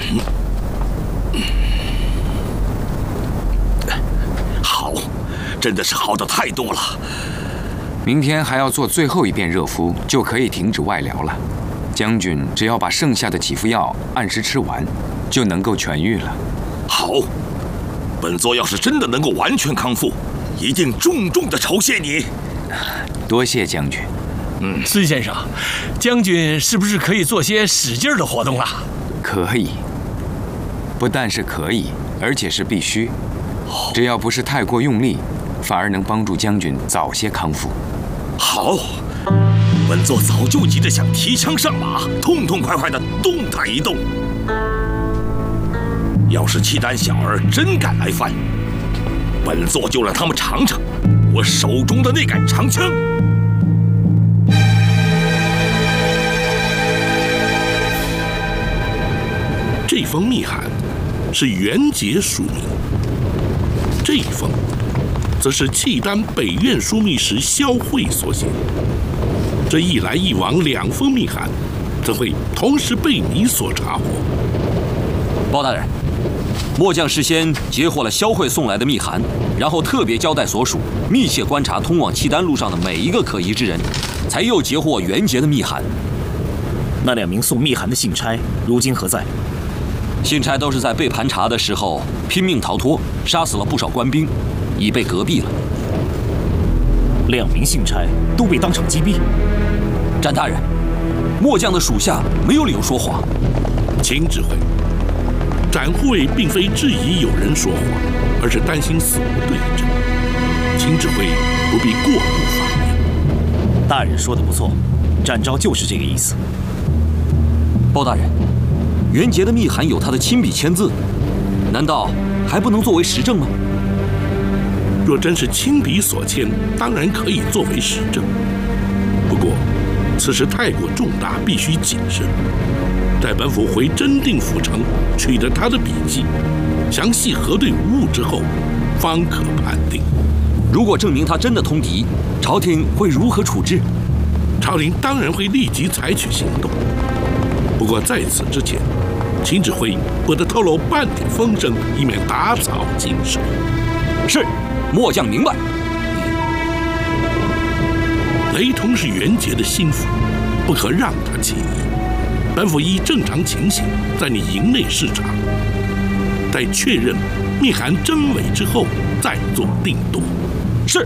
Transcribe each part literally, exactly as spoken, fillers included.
好，真的是好的太多了。 明天还要做最后一遍热敷，就可以停止外疗了。将军只要把剩下的几副药按时吃完，就能够痊愈了。 好，本座要是真的能够完全康复，一定重重的酬谢你。 多谢将军。 嗯，孙先生，将军是不是可以做些使劲的活动啊？ 可以，不但是可以，而且是必须。只要不是太过用力，反而能帮助将军早些康复。 好，本座早就急着想提枪上马，痛痛快快的动弹一动。要是契丹小儿真敢来犯，本座就让他们尝尝我手中的那杆长枪。 这封密函是元节书密，这一封则是契丹北院枢密使萧慧所写。这一来一往两封密函，怎会同时被你所查获？ 包大人，末将事先截获了萧慧送来的密函，然后特别交代所属密切观察通往契丹路上的每一个可疑之人，才又截获元节的密函。 那两名送密函的信差如今何在？ 信差都是在被盘查的时候拼命逃脱，杀死了不少官兵，已被革毙了。 两名信差都被当场击毙。 詹大人，末将的属下没有理由说谎。 秦指挥，展护卫并非质疑有人说谎，而是担心死无对证。秦指挥不必过度发言。 大人说的不错，展昭就是这个意思。 包大人，元节的密函有他的亲笔签字，难道还不能作为实证吗？ 若真是亲笔所签，当然可以作为实证。不过，此事太过重大，必须谨慎。待本府回真定府城取得他的笔迹，详细核对无误之后，方可判定。 如果证明他真的通敌，朝廷会如何处置？ 朝廷当然会立即采取行动。不过在此之前，秦指挥不得透露半点风声，以免打草惊蛇。 是，末将明白。 雷同是元节的心腹，不可让他起疑。本府依正常情形，在你营内视察，待确认密函真伪之后，再做定夺。 是。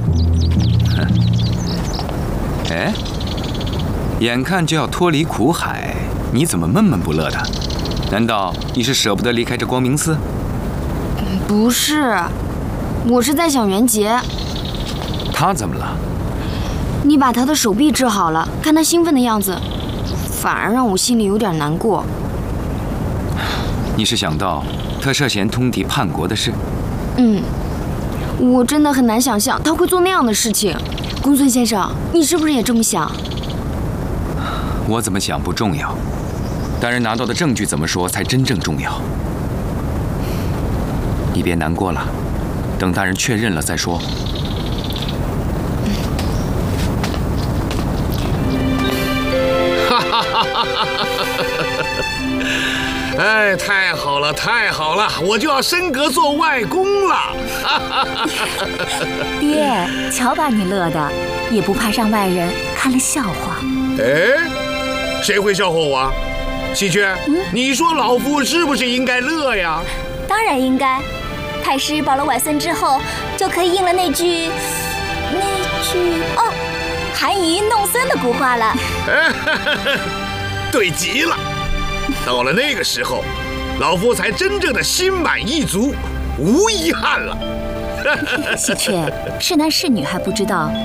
哎，眼看就要脱离苦海，你怎么闷闷不乐的？难道你是舍不得离开这光明寺？ 不是，我是在想元节。 他怎么了？ 你把他的手臂治好了，看他兴奋的样子，反而让我心里有点难过。 你是想到他涉嫌通敌叛国的事？ 嗯，我真的很难想象他会做那样的事情。公孙先生，你是不是也这么想？ 我怎么想不重要，大人拿到的证据怎么说才真正重要。你别难过了，等大人确认了再说。 哈哈哈哈哈！哎，太好了，太好了，我就要升格做外公了！ 爹，瞧把你乐的，也不怕让外人看了笑话。 哎，谁会笑话我啊？喜鹊，嗯、你说老夫是不是应该乐呀？ 当然应该。太师保了外孙之后，就可以应了那句那句哦，含饴弄孙的古话了。 对极了，到了那个时候，老夫才真正的心满意足，无遗憾了。 喜鹊，是男是女还不知道，